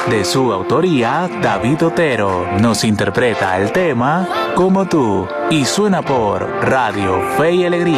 De su autoría, David Otero nos interpreta el tema Como tú y suena por Radio Fe y Alegría.